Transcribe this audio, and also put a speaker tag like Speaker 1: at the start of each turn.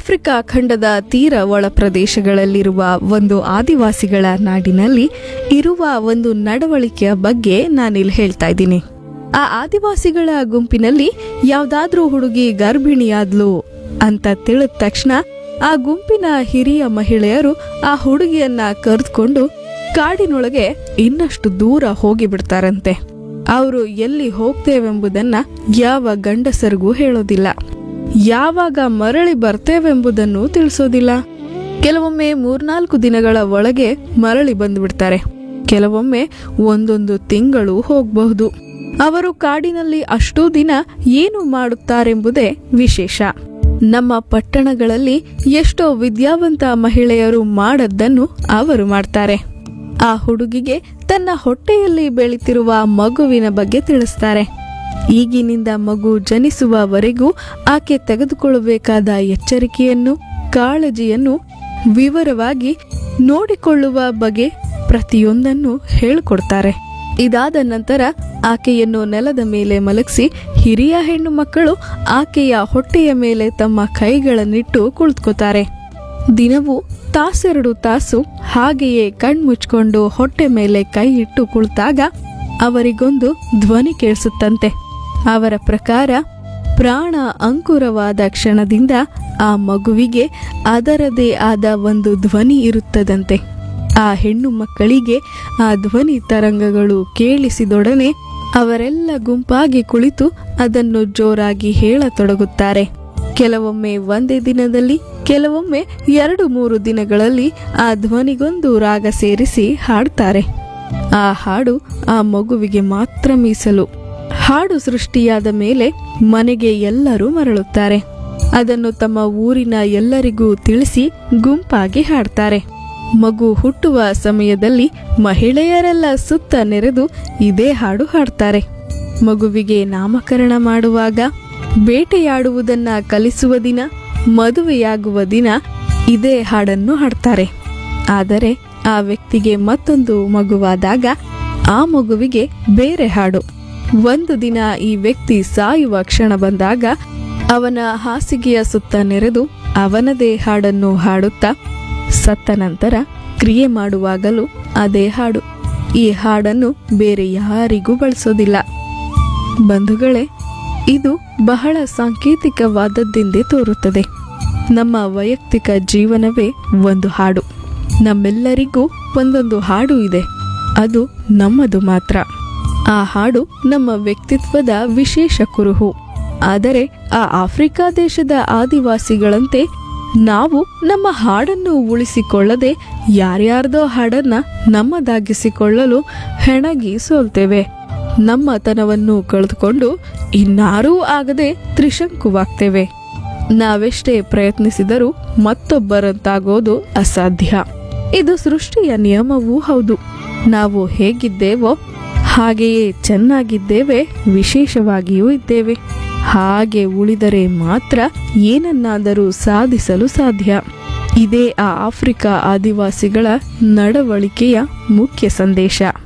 Speaker 1: Africa ಖಂಡದ ತೀರ ಒಳ ಪ್ರದೇಶಗಳಲ್ಲಿರುವ ಒಂದು ಆದಿವಾಸಿಗಳ ನಾಡಿನಲ್ಲಿ ಇರುವ ಒಂದು ನಡವಳಿಕೆಯ ಬಗ್ಗೆ ನಾನಿಲ್ಲಿ ಹೇಳ್ತಾ ಇದ್ದೀನಿ. ಆ ಆದಿವಾಸಿಗಳ ಗುಂಪಿನಲ್ಲಿ ಯಾವ್ದಾದ್ರೂ ಹುಡುಗಿ ಗರ್ಭಿಣಿಯಾದ್ಲು ಅಂತ ತಿಳಿದ ತಕ್ಷಣ ಆ ಗುಂಪಿನ ಹಿರಿಯ ಮಹಿಳೆಯರು ಆ ಹುಡುಗಿಯನ್ನ ಕರೆದುಕೊಂಡು ಕಾಡಿನೊಳಗೆ ಇನ್ನಷ್ಟು ದೂರ ಹೋಗಿಬಿಡ್ತಾರಂತೆ. ಅವರು ಎಲ್ಲಿ ಹೋಗ್ತೇವೆಂಬುದನ್ನ ಯಾವ ಗಂಡಸರಿಗೂ ಹೇಳೋದಿಲ್ಲ, ಯಾವಾಗ ಮರಳಿ ಬರ್ತೇವೆಂಬುದನ್ನು ತಿಳಿಸೋದಿಲ್ಲ. ಕೆಲವೊಮ್ಮೆ 3-4 ದಿನಗಳ ಒಳಗೆ ಮರಳಿ ಬಂದ್ಬಿಡ್ತಾರೆ. ಕೆಲವೊಮ್ಮೆ 1 ತಿಂಗಳು ಹೋಗಬಹುದು. ಅವರು ಕಾಡಿನಲ್ಲಿ ಅಷ್ಟೂ ದಿನ ಏನು ಮಾಡುತ್ತಾರೆಂಬುದೇ ವಿಶೇಷ. ನಮ್ಮ ಪಟ್ಟಣಗಳಲ್ಲಿ ಎಷ್ಟೋ ವಿದ್ಯಾವಂತ ಮಹಿಳೆಯರು ಮಾಡದ್ದನ್ನು ಅವರು ಮಾಡ್ತಾರೆ. ಆ ಹುಡುಗಿಗೆ ತನ್ನ ಹೊಟ್ಟೆಯಲ್ಲಿ ಬೆಳೀತಿರುವ ಮಗುವಿನ ಬಗ್ಗೆ ತಿಳಿಸ್ತಾರೆ. ಈಗಿನಿಂದ ಮಗು ಜನಿಸುವವರೆಗೂ ಆಕೆ ತೆಗೆದುಕೊಳ್ಳಬೇಕಾದ ಎಚ್ಚರಿಕೆಯನ್ನು, ಕಾಳಜಿಯನ್ನು ವಿವರವಾಗಿ ನೋಡಿಕೊಳ್ಳುವ ಬಗೆ ಪ್ರತಿಯೊಂದನ್ನು ಹೇಳಿಕೊಡ್ತಾರೆ. ಇದಾದ ನಂತರ ಆಕೆಯನ್ನು ನೆಲದ ಮೇಲೆ ಮಲಗಿಸಿ ಹಿರಿಯ ಹೆಣ್ಣು ಮಕ್ಕಳು ಆಕೆಯ ಹೊಟ್ಟೆಯ ಮೇಲೆ ತಮ್ಮ ಕೈಗಳನ್ನಿಟ್ಟು ಕುಳಿತುಕೋತಾರೆ. ದಿನವೂ 1-2 ತಾಸು ಹಾಗೆಯೇ ಕಣ್ಮುಚ್ಕೊಂಡು ಹೊಟ್ಟೆ ಮೇಲೆ ಕೈ ಇಟ್ಟು ಕುಳಿತಾಗ ಅವರಿಗೊಂದು ಧ್ವನಿ ಕೇಳಿಸುತ್ತಂತೆ. ಅವರ ಪ್ರಕಾರ ಪ್ರಾಣ ಅಂಕುರವಾದ ಕ್ಷಣದಿಂದ ಆ ಮಗುವಿಗೆ ಅದರದೇ ಆದ ಒಂದು ಧ್ವನಿ ಇರುತ್ತದಂತೆ. ಆ ಹೆಣ್ಣು ಮಕ್ಕಳಿಗೆ ಆ ಧ್ವನಿ ತರಂಗಗಳು ಕೇಳಿಸಿದೊಡನೆ ಅವರೆಲ್ಲ ಗುಂಪಾಗಿ ಕುಳಿತು ಅದನ್ನು ಜೋರಾಗಿ ಹೇಳತೊಡಗುತ್ತಾರೆ. ಕೆಲವೊಮ್ಮೆ ಒಂದೇ ದಿನದಲ್ಲಿ, ಕೆಲವೊಮ್ಮೆ 2-3 ದಿನಗಳಲ್ಲಿ ಆ ಧ್ವನಿಗೊಂದು ರಾಗ ಸೇರಿಸಿ ಹಾಡ್ತಾರೆ. ಆ ಹಾಡು ಆ ಮಗುವಿಗೆ ಮಾತ್ರ ಮೀಸಲು. ಹಾಡು ಸೃಷ್ಟಿಯಾದ ಮೇಲೆ ಮನೆಗೆ ಎಲ್ಲರೂ ಮರಳುತ್ತಾರೆ. ಅದನ್ನು ತಮ್ಮ ಊರಿನ ಎಲ್ಲರಿಗೂ ತಿಳಿಸಿ ಗುಂಪಾಗಿ ಹಾಡ್ತಾರೆ. ಮಗು ಹುಟ್ಟುವ ಸಮಯದಲ್ಲಿ ಮಹಿಳೆಯರೆಲ್ಲ ಸುತ್ತ ನೆರೆದು ಇದೇ ಹಾಡು ಹಾಡ್ತಾರೆ. ಮಗುವಿಗೆ ನಾಮಕರಣ ಮಾಡುವಾಗ, ಬೇಟೆಯಾಡುವುದನ್ನ ಕಲಿಸುವ ದಿನ, ಮದುವೆಯಾಗುವ ದಿನ ಇದೇ ಹಾಡನ್ನು ಹಾಡ್ತಾರೆ. ಆದರೆ ಆ ವ್ಯಕ್ತಿಗೆ ಮತ್ತೊಂದು ಮಗುವಾದಾಗ ಆ ಮಗುವಿಗೆ ಬೇರೆ ಹಾಡು. ಒಂದು ದಿನ ಈ ವ್ಯಕ್ತಿ ಸಾಯುವ ಕ್ಷಣ ಬಂದಾಗ ಅವನ ಹಾಸಿಗೆಯ ಸುತ್ತ ನೆರೆದು ಅವನದೇ ಹಾಡನ್ನು ಹಾಡುತ್ತಾ ಸತ್ತ ನಂತರ ಕ್ರಿಯೆ ಮಾಡುವಾಗಲೂ ಅದೇ ಹಾಡು. ಈ ಹಾಡನ್ನು ಬೇರೆ ಯಾರಿಗೂ ಬಳಸೋದಿಲ್ಲ. ಬಂಧುಗಳೇ, ಇದು ಬಹಳ ಸಾಂಕೇತಿಕವಾದದ್ದೆಂದೇ ತೋರುತ್ತದೆ. ನಮ್ಮ ವೈಯಕ್ತಿಕ ಜೀವನವೇ ಒಂದು ಹಾಡು. ನಮ್ಮೆಲ್ಲರಿಗೂ ಒಂದೊಂದು ಹಾಡು ಇದೆ, ಅದು ನಮ್ಮದು ಮಾತ್ರ. ಆ ಹಾಡು ನಮ್ಮ ವ್ಯಕ್ತಿತ್ವದ ವಿಶೇಷ ಕುರುಹು. ಆದರೆ ಆ ಆಫ್ರಿಕಾ ದೇಶದ ಆದಿವಾಸಿಗಳಂತೆ ನಾವು ನಮ್ಮ ಹಾಡನ್ನು ಉಳಿಸಿಕೊಳ್ಳದೆ ಯಾರ್ಯಾರ್ದೋ ಹಾಡನ್ನ ನಮ್ಮದಾಗಿಸಿಕೊಳ್ಳಲು ಹೆಣಗಿ ಸೋಲ್ತೇವೆ. ನಮ್ಮತನವನ್ನು ಕಳೆದುಕೊಂಡು ಇನ್ನಾರೂ ಆಗದೆ ತ್ರಿಶಂಕುವಾಗ್ತೇವೆ. ನಾವೆಷ್ಟೇ ಪ್ರಯತ್ನಿಸಿದರೂ ಮತ್ತೊಬ್ಬರಂತಾಗೋದು ಅಸಾಧ್ಯ. ಇದು ಸೃಷ್ಟಿಯ ನಿಯಮವೂ ಹೌದು. ನಾವು ಹೇಗಿದ್ದೇವೋ ಹಾಗೆಯೇ ಚೆನ್ನಾಗಿದ್ದೇವೆ, ವಿಶೇಷವಾಗಿಯೂ ಇದ್ದೇವೆ. ಹಾಗೆ ಉಳಿದರೆ ಮಾತ್ರ ಏನನ್ನಾದರೂ ಸಾಧಿಸಲು ಸಾಧ್ಯ. ಇದೇ ಆ ಆಫ್ರಿಕಾ ಆದಿವಾಸಿಗಳ ನಡವಳಿಕೆಯ ಮುಖ್ಯ ಸಂದೇಶ.